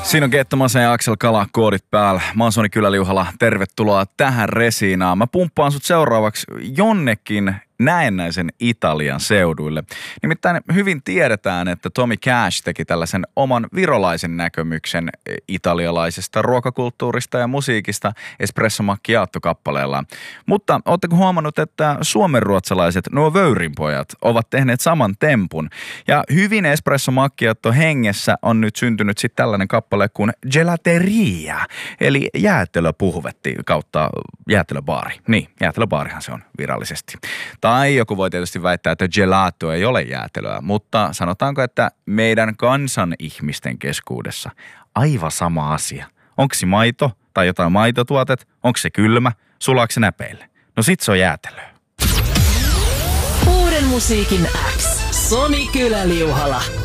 Siinä on Kettomasen ja Aksel Kala koodit päällä. Mä oon Soni Kyläliuhala. Tervetuloa tähän Resiinaan. Mä pumppaan sut seuraavaksi jonnekin näennäisen Italian seuduille. Nimittäin hyvin tiedetään, että Tommy Cash teki tällaisen oman virolaisen näkemyksen italialaisesta ruokakulttuurista ja musiikista Espresso Macchiato-kappaleellaan. Mutta ootteko huomannut, että suomenruotsalaiset nuo vöyrinpojat ovat tehneet saman tempun? Ja hyvin Espresso Macchiato hengessä on nyt syntynyt sitten tällainen kappale kuin Gelateria, eli jäätelöpuhvetti kautta jäätelöbaari. Niin, jäätelöbaarihan se on virallisesti. Tai joku voi tietysti väittää, että gelato ei ole jäätelöä, mutta sanotaanko, että meidän kansan ihmisten keskuudessa aivan sama asia. Onko se maito tai jotain maitotuotet? Onko se kylmä? Sulaako se näpeille? No sit se on jäätelöä. Uuden musiikin X. Soni Kyläliuhala.